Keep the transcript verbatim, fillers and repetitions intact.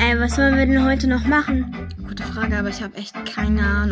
Ey, was wollen wir denn heute noch machen? Gute Frage, aber ich habe echt keine Ahnung.